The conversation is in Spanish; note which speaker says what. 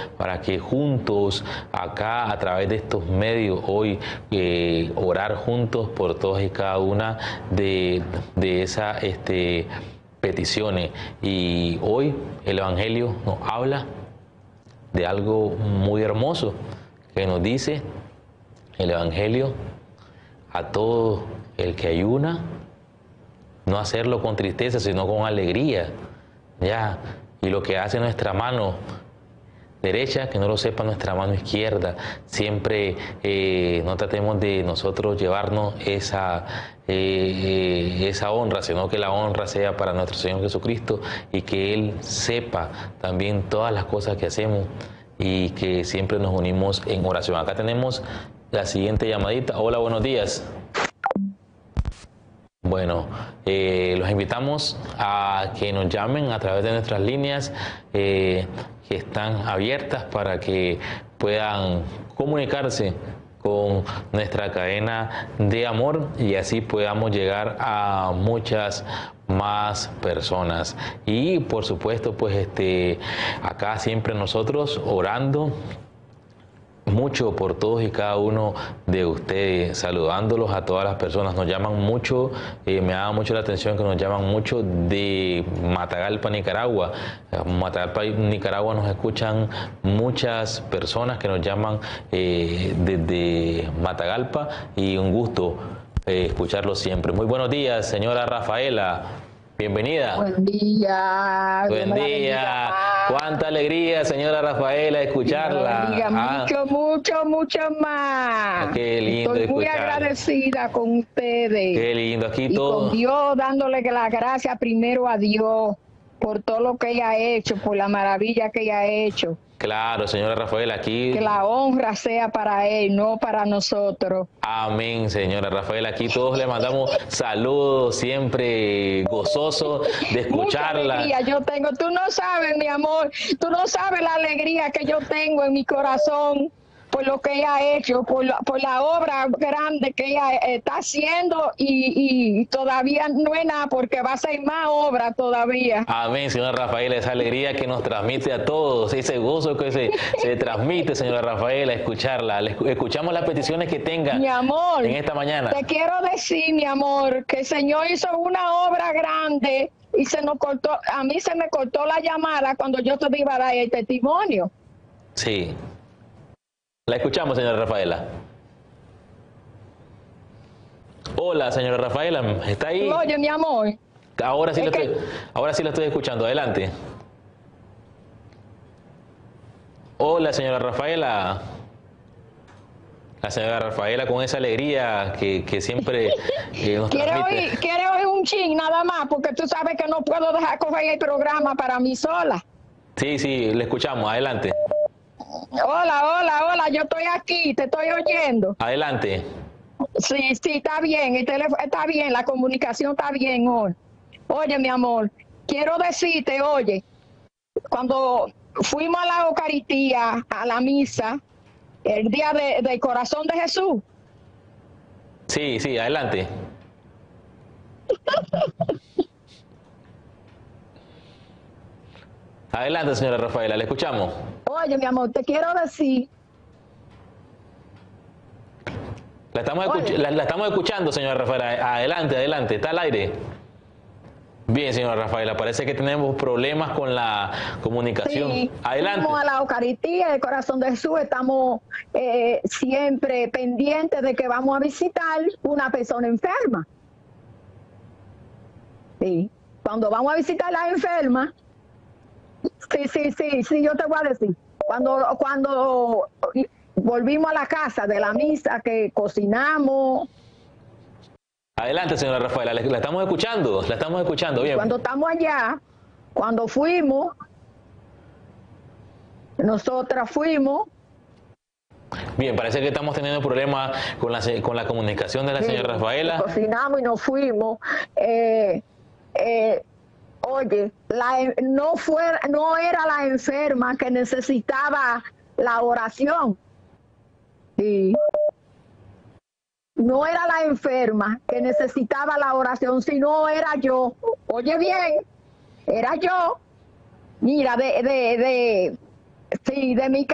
Speaker 1: para que juntos, acá a través de estos medios, hoy orar juntos por todas y cada una de esas peticiones. Y hoy el Evangelio nos habla de algo muy hermoso, que nos dice el Evangelio: a todo el que ayuna, no hacerlo con tristeza, sino con alegría. Ya, y lo que hace nuestra mano derecha, que no lo sepa nuestra mano izquierda. Siempre no tratemos de nosotros llevarnos esa honra, sino que la honra sea para nuestro Señor Jesucristo, y que Él sepa también todas las cosas que hacemos, y que siempre nos unimos en oración. Acá tenemos la siguiente llamadita. Hola, buenos días. Bueno, los invitamos a que nos llamen a través de nuestras líneas que están abiertas, para que puedan comunicarse con nuestra cadena de amor, y así podamos llegar a muchas más personas. Y por supuesto, pues acá siempre nosotros orando mucho por todos y cada uno de ustedes, saludándolos a todas las personas. Nos llaman mucho, me llama mucho la atención que nos llaman mucho de Matagalpa, Nicaragua. Matagalpa, Nicaragua, nos escuchan muchas personas que nos llaman desde Matagalpa, y un gusto escucharlos siempre. Muy buenos días, señora Rafaela. Bienvenida.
Speaker 2: Buen día.
Speaker 1: Buen día. Cuánta alegría, señora Rafaela, escucharla.
Speaker 2: Mucho más.
Speaker 1: Qué lindo.
Speaker 2: Estoy muy agradecida con ustedes.
Speaker 1: Qué lindo. Aquí
Speaker 2: y
Speaker 1: todo.
Speaker 2: con Dios, dándole la gracia primero a Dios por todo lo que ella ha hecho, por la maravilla que ella ha hecho.
Speaker 1: Claro, señora Rafaela, aquí...
Speaker 2: Que la honra sea para Él, no para nosotros.
Speaker 1: Amén, señora Rafaela. Aquí todos le mandamos saludos, siempre gozoso de escucharla.
Speaker 2: Mucha alegría yo tengo. Tú no sabes, mi amor, tú no sabes la alegría que yo tengo en mi corazón por lo que ella ha hecho, por la obra grande que ella está haciendo, y todavía no es nada, porque va a ser más obra todavía.
Speaker 1: Amén, señora Rafaela, esa alegría que nos transmite a todos, ese gozo que se transmite, señora Rafaela, escucharla. Escuchamos las peticiones que tenga,
Speaker 2: mi amor,
Speaker 1: en esta mañana.
Speaker 2: Te quiero decir, mi amor, que el Señor hizo una obra grande, y a mí se me cortó la llamada cuando yo te iba a dar el testimonio.
Speaker 1: Sí. La escuchamos, señora Rafaela. Hola, señora Rafaela, ¿está ahí?
Speaker 2: Oye, mi amor.
Speaker 1: Ahora sí la estoy escuchando. Adelante. Hola, señora Rafaela. La señora Rafaela, con esa alegría que siempre nos transmite.
Speaker 2: ¿Quiere oír un chin nada más? Porque tú sabes que no puedo dejar coger el programa para mí sola.
Speaker 1: Sí, le escuchamos. Adelante.
Speaker 2: Hola, yo estoy aquí, te estoy oyendo.
Speaker 1: Adelante.
Speaker 2: Sí, está bien, el teléfono está bien, la comunicación está bien hoy. Oye, mi amor, quiero decirte, oye, cuando fuimos a la Eucaristía, a la misa, el día del corazón de Jesús.
Speaker 1: Sí, adelante. Adelante, señora Rafaela, le escuchamos.
Speaker 2: Oye, mi amor, te quiero decir...
Speaker 1: La estamos escuchando, señora Rafaela. Adelante, está al aire. Bien, señora Rafaela, parece que tenemos problemas con la comunicación.
Speaker 2: Sí,
Speaker 1: adelante.
Speaker 2: Fuimos a la Eucaristía, el corazón de Jesús, estamos siempre pendientes de que vamos a visitar una persona enferma. Sí, cuando vamos a visitar a la enferma, sí, yo te voy a decir. Cuando volvimos a la casa de la misa, que cocinamos.
Speaker 1: Adelante, señora Rafaela, la estamos escuchando, bien.
Speaker 2: Cuando estamos allá, cuando fuimos, nosotras fuimos.
Speaker 1: Bien, parece que estamos teniendo problemas con la comunicación de la señora Rafaela.
Speaker 2: Cocinamos y nos fuimos. Oye, no era la enferma que necesitaba la oración. Sí. No era la enferma que necesitaba la oración, sino era yo. Oye bien, era yo. Mira, sí, de mi